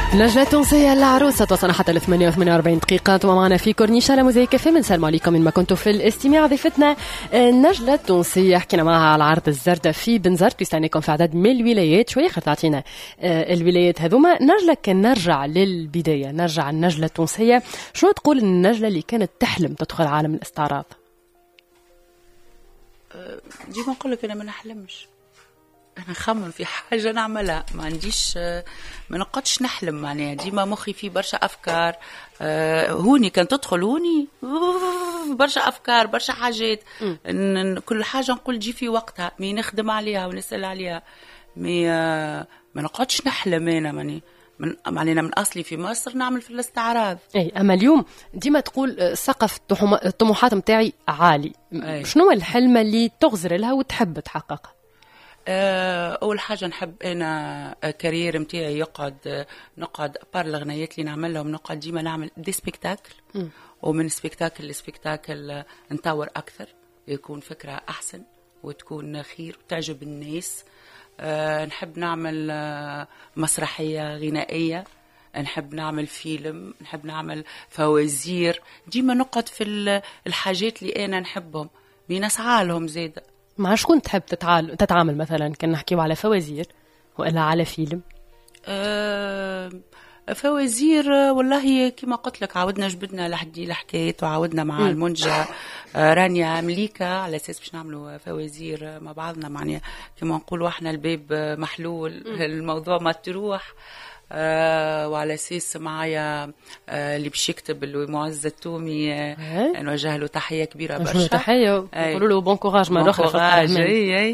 نجلة تونسية العروسة توصلنا حتى ل 48 دقيقة. انتم معنا في كورنيش على موزايك كافي. بنسلم عليكم من ما كنتوا في الاستماع. ضيفتنا نجلة تونسية، حكينا معها على عرض الزردة في بنزرت، يستعنيكم في عدد من الولايات. شوية خير تعطينا الولايات هذوما. نجلة كان نرجع للبداية، نرجع النجلة التونسية، شنو تقول النجلة اللي كانت تحلم تدخل عالم الاستعراض؟ ديما نقول لك انا ما نحلمش، انا نخمم في حاجه نعملها، ما عنديش، ما نقعدش نحلم معناها. ديما مخي فيه برشا افكار. هوني كان تدخل هوني برشا افكار برشا حاجات. كل حاجه نقول جي في وقتها، مي نخدم عليها ونسال عليها، مي ما نقعدش نحلم. انا معناها من اصلي في مصر نعمل في الاستعراض. اي اما اليوم ديما تقول سقف الطموحات متاعي عالي. شنو الحلم اللي تغزر لها وتحب تحققها؟ اول حاجه نحب انا كارير متاعي نقعد بار الغنايات اللي نعملهم، نقعد ديما نعمل دي سبيكتاكل، ومن سبيكتاكل لسبيكتاكل نطور اكثر، يكون فكره احسن وتكون خير وتعجب الناس. نحب نعمل مسرحيه غنائيه، نحب نعمل فيلم، نحب نعمل فوازير. ديما نقعد في الحاجات اللي انا نحبهم، بنسعى لهم زياده. مع شكون تحب تتعامل مثلا؟ كان نحكيو على فوازير ولا على فيلم؟ فوازير والله كما قلت لك، عاودنا جبدنا لحدي الحكايات، وعاودنا مع المنجة رانيا مليكة على اساس باش نعملوا فوازير مع بعضنا. معناها كما نقولوا احنا الباب محلول، الموضوع ما تروح. وعلى اساس معايا اللي باش يكتب المعز التومي، نوجه له تحيه كبيره برشا. تحيه نقولوا له بون كوراج مره اخرى.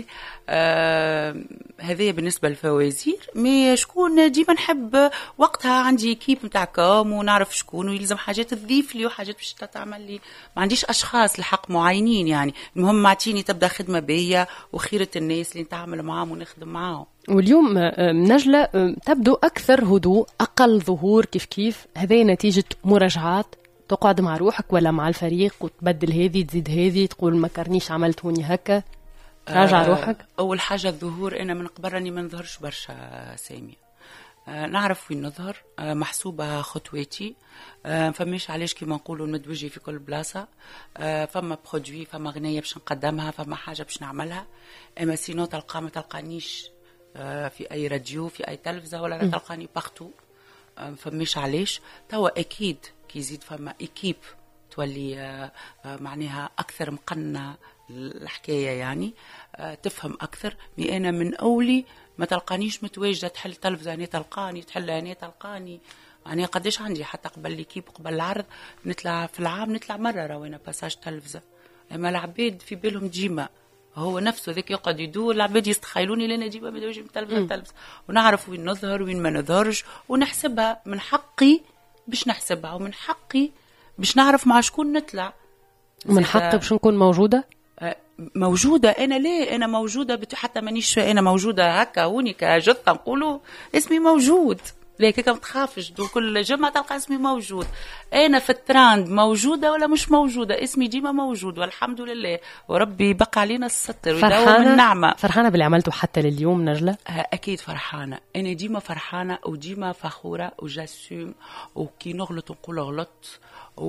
هذه بالنسبه للفوازير. مي شكون ديما نحب وقتها عندي كيب نتاعكم ونعرف شكون، ويلزم حاجات تضيف لي وحاجات باش تعمل لي. ما عنديش اشخاص الحق معينين، يعني المهم معطيني تبدا خدمه بيا وخيره الناس اللي نتعامل معاهم ونخدم معاهم. واليوم نجلة تبدو أكثر هدوء، أقل ظهور كيف هذا نتيجة مراجعات؟ تقعد مع روحك ولا مع الفريق وتبدل هذه تزيد هذه، تقول ما كرنيش عملت هوني هكا، راجع روحك؟ أول حاجة الظهور، أنا من قبل راني ما نظهرش برشا سامية. نعرف وين نظهر، محسوبة خطواتي. فماش علاش كيما نقولوا نمد وجهي في كل بلاصة. فما برودوي، فما غنية باش نقدمها، فما حاجة باش نعملها. اما سينو تلقى ما تلقانيش في اي راديو، في اي تلفزه، ولا تلقاني باغتو. فماش علاش. توا اكيد كي يزيد فما ايكيب تولي معناها اكثر مقنة الحكايه، يعني تفهم اكثر. مي انا من اولي ما تلقانيش متواجده، تحل تلفزه هنا تلقاني، تحل هنا تلقاني. يعني قديش عندي حتى قبل ليكيب قبل العرض نطلع في العام، نطلع مره روينا باساج تلفزه. اما العباد في بالهم ديما هو نفسه ذاك يقعد يدور، العباد يستخيلوني لنا ديما مدوجي من تلفزه، ونعرف وين نظهر وين ما نظهرش، ونحسبها من حقي باش نحسبها، ومن حقي باش نعرف مع شكون نطلع، ومن حقي باش نكون موجودة. أنا ليه أنا موجودة حتى مانيش أنا موجودة هكا هوني كجثة نقولوا اسمي موجود. ليه كيف ما تخافش، كل جمعة تلقى اسمي موجود. أنا في التراند موجودة ولا مش موجودة، اسمي ديما موجود والحمد لله، وربي بقى علينا الستر ويدوم النعمة. فرحانة باللي عملته حتى لليوم نجلة؟ أكيد فرحانة، أنا ديما فرحانة وديما فخورة وجاسوم، وكي نغلط نقول غلط،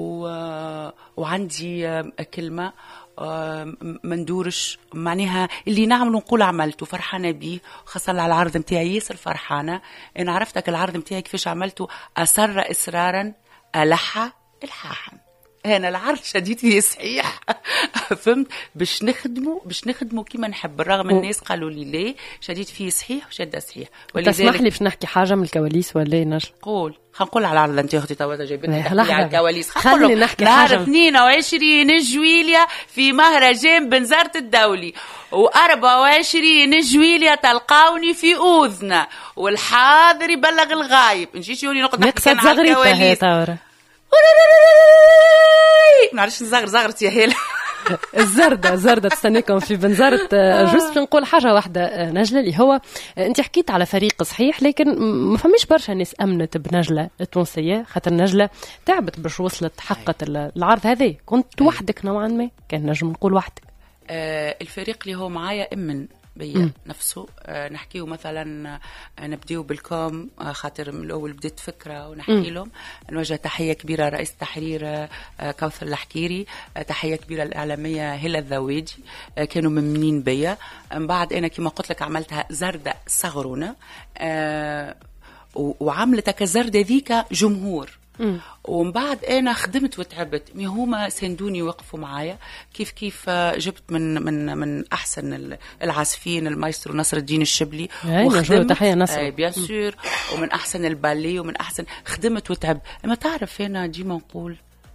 وعندي كلمة ما ندورش، معناها اللي نعمله نقول عملته. فرحانه بيه، خاصه على العرض نتاعي ياسر فرحانه. انا عرفتك العرض نتاعي كيفاش عملته، اسر اصرارا الح الحاحا. انا العرض شديد فيه صحيح فهمت، باش نخدمه كيما نحب، رغم الناس قالوا لي ليه شديد فيه صحيح وشده صحيح. تسمح لي باش نحكي حاجه من الكواليس ولا نجل؟ قول. خنقول على العرض انت اختي توا جايبين على الكواليس. خليني نحكي حاجه. نهار 22 جويليا في مهرجان بنزرت الدولي، و24 جويليا تلقاوني في أوذنا، والحاضر يبلغ الغايب. نجيش يقولي نقعد نحكي عن الكواليس. نعرفش زغرت يا هيلا الزردة تستنيكم في بنزرت. جوست نقول حاجة واحدة نجلة، اللي هو انت حكيت على فريق صحيح، لكن ما فماش برشا ناس أمنت بنجلة التونسية، خاطر نجلة تعبت باش وصلت حقت العرض هذا. كنت وحدك نوعا ما، كان نجم نقول وحدك. الفريق اللي هو معايا أمن بيا نفسه. نحكيه مثلا نبديو بالكوم خاطر من الأول بديت فكرة ونحكي لهم. نوجه تحية كبيرة رئيس تحرير كوثر الحكيري، تحية كبيرة الإعلامية هلا الذويجي، كانوا ممنين بيا. من بعد أنا كما قلت لك عملتها زردة صغرونة، وعملتها كزردة ذيك جمهور. ومن بعد انا خدمت وتعبت، هما ساندوني وقفوا معايا كيف جبت من احسن العازفين المايسترو نصر الدين الشبلي، وخدمت تحيه نصر بيان سور، ومن احسن الباليه ومن احسن، خدمت وتعب. اما تعرف انا ديما نقول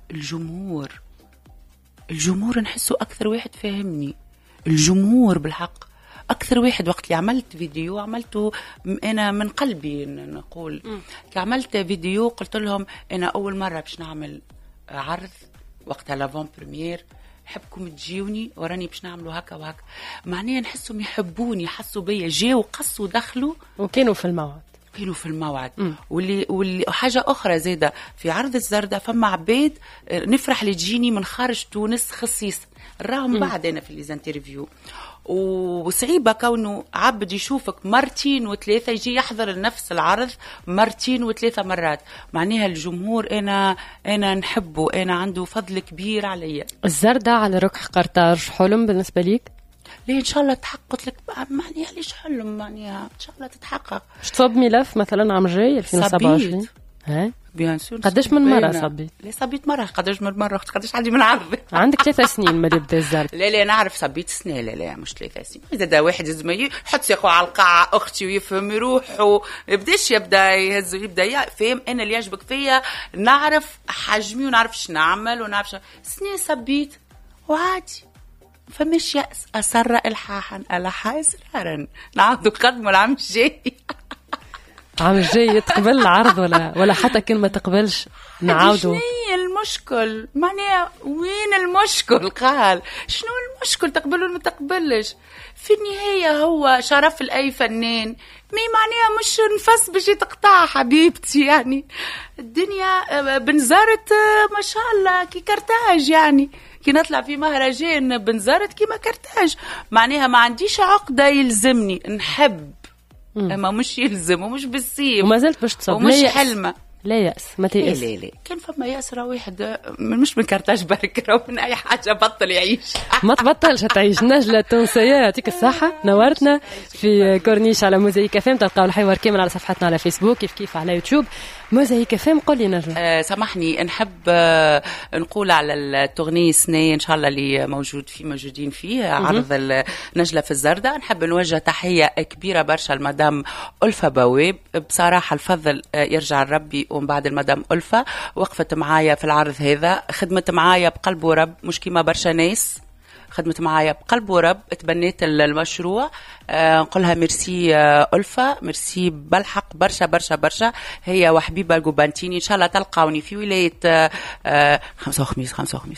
الجمهور نحسه اكثر واحد فاهمني، الجمهور بالحق أكثر واحد. وقت اللي عملت فيديو عملته أنا من قلبي نقول، عملت فيديو قلت لهم أنا أول مرة باش نعمل عرض وقتها لافون بريمير، حبكم تجيوني وراني باش نعملوا هكا وهكا. معناها نحسهم يحبوني، حسوا بيا، جاوا قصوا دخلوا وكانوا في الموعد. واللي حاجة أخرى زيادة في عرض الزردة، فما عباد نفرح اللي تجيني من خارج تونس خصيصا، راهم بعد أنا في الانترفيو. وصعيبة كونه عبد يشوفك مرتين وثلاثة، يجي يحضر نفس العرض مرتين وثلاثة مرات. معناها الجمهور أنا نحبه، أنا عنده فضل كبير عليا. الزردة على ركح قرطاج حلم بالنسبة ليك؟ ليه إن شاء الله تحققت لك، معناها ليش حلم، معناها إن شاء الله تتحقق. شتصب ملف مثلا عام جاي 2027؟ ها بيان سور. قداش من مرة صبيت؟ لا صبيت مرة، قداش من مرة، قداش عندي من عرض. عندك 3 سنين ما يبدا الزرد. لا نعرف صبيت سنة، لا مش 3 سنين. إذا دا واحد يزم يحط ساقه على القاعة أختي ويفهم يروح ويبداش يبدا يهز يبدا فهم أنا اللي يعجبك فيا، نعرف حجمي ونعرف شو نعمل ونعرف سنة صبيت وعادي. فمش يأس، أسر إلحاحا ألحا إصرارا، نعاودو نقدموا العام الجاي. عام الجاي تقبل العرض ولا حتى كان ما تقبلش نعاودو؟ شنو المشكل؟ معناها وين المشكل؟ قال شنو المشكل تقبل ولا ما تقبلش؟ في النهاية هو شرف لأي فنان، معناها مش نفس باش تقطع حبيبتي. يعني الدنيا بنزارت ما شاء الله كي كرتاج، يعني كي نطلع في مهرجان بنزارت كيما كرتاج. معناها ما عنديش عقدة يلزمني، نحب اما مش يلزم ومش بالسيف، وما زلت باش تصب ومش حلمة. لا يأس، ما تيأس. لا كان فما يأس واحد مش من كرتاج برك، راه من اي حاجه بطل يعيش. ما تبطلش تعيش. نجلة تونسية يعطيك الصحة، نورتنا في كورنيش على موزايك FM. تلقاو الحوار كامل على صفحتنا على فيسبوك كيف على يوتيوب موزايك FM. قول لي نجلة، سامحني نحب نقول على التغني سنة ان شاء الله اللي موجودين فيه عرض نجلة في الزردة. نحب نوجه تحية كبيرة برشا لمدام ألفة بواب، بصراحة الفضل يرجع لربي. ومن بعد المدام ألفة وقفت معايا في العرض هذا، خدمت معايا بقلب ورب، مش كيما برشا ناس، خدمت معايا بقلب ورب، تبنيت المشروع. نقولها ميرسي ألفة، ميرسي بالحق برشا برشا برشا. هي وحبيبة الجوبانتيني، إن شاء الله تلقاوني في ولاية 5 وخميس.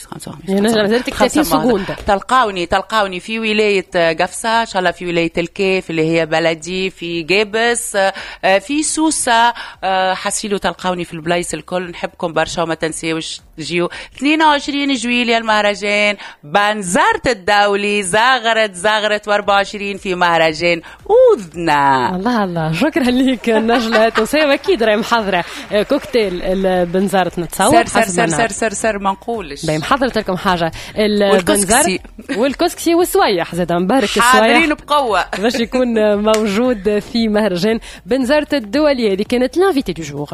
تلقاوني في ولاية قفصة، إن شاء الله في ولاية الكيف اللي هي بلدي، في جابس، في سوسة، حسيلو تلقاوني في البلايص الكل. نحبكم برشا وما تنسيوش تجيو 22 جويلية المهرجان بنزرت الدولي زغرت 24 في مهرجان أوذنا. الله شكرا لك نجلة تونسية. أكيد راهي محضرة كوكتيل البنزرت نتصور سر ما نقولش باهي محضرت لكم حاجة البنزرت والكسكسي والسويح زاد مبارك السويح حاضرين بقوة باش يكون موجود في مهرجان بنزرت الدولية. هذه كانت لانفيتي دو جور.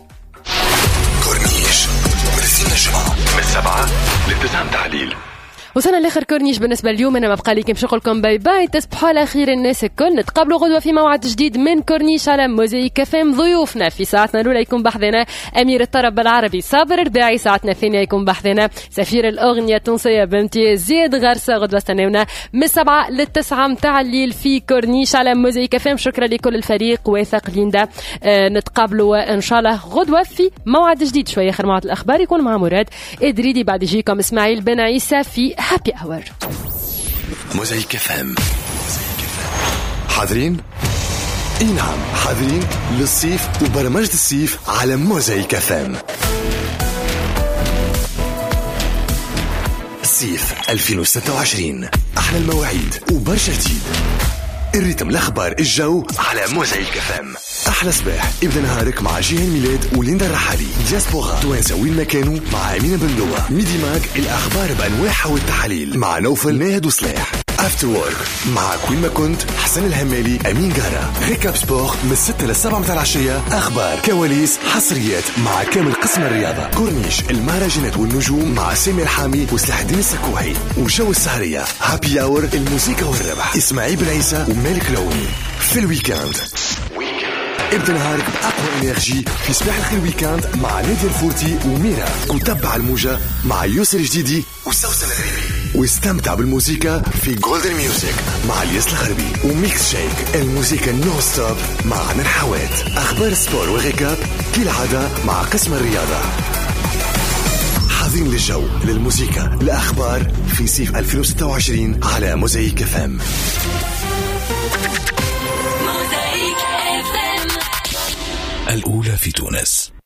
كورنيش من 7 ل9 تعليل. وصلنا لاخر كورنيش بالنسبه اليوم. انا ما بقى لي كنمشي نقول لكم باي باي، تصبحوا على خير الناس الكل. نتقابلوا غدوه في موعد جديد من كورنيش على موزايك FM. ضيوفنا في ساعتنا الاولى يكون بحثنا امير الطرب العربي صابر رباعي، ساعتنا الثانيه يكون بحثنا سفير الاغنيه التونسيه بامتياز زياد غرسه. غدوه استناونا من 7 ل9 متاع الليل في كورنيش على موزايك FM. شكرا لكل الفريق واثق ليندا. نتقابلوا ان شاء الله غدوه في موعد جديد. شويه اخر موعد الاخبار يكون مع مراد ادريدي، بعد يجيكم اسماعيل بن عيسى في هابي اور. موزايك FM حاضرين؟ اي نعم حاضرين للصيف وبرمجة الصيف على موزايك FM. صيف 2026 أحلى المواعيد وبرشا جديد. الريتم، الاخبار، الجو على موزايك FM. احلى صباح ابدا نهارك مع جيهان ميلاد وليندا الرحالي. دياسبورا توانسه وين ما كانوا مع امينه بندوه. ميدي ماك الاخبار بانواعها والتحاليل مع نوفل ناهد وصلاح. افتر وورك مع كوين ما كنت حسن الهمالي امين قارة. ريكاب سبور من 6 ل 7 متاع العشيه. اخبار، كواليس، حصريات مع كامل قسم الرياضه. كورنيش، المهرجانات والنجوم مع سامي الحامي وسلاح الدين السكوحي. وجو السهريه هابي اور، الموسيقى والربح اسماعيل بن عيسى ومالك لوني. في الويكاند ابدا نهارك بأقوى انرجي في صباح الخير ويكاند مع نادية الفورتي وميرا. وتبع الموجة مع يوسف الجديدي وسوسن الغريبي. واستمتع بالموسيقى في جولدن ميوزك مع الياس الغربي. وميكس شيك، الموسيقى نو ستوب مع عنا الحوات. اخبار السبور وغيكاب كالعادة مع قسم الرياضة. حاضرين للجو، للموسيقى، الاخبار في صيف 2026 على موزايك FM. الأولى في تونس.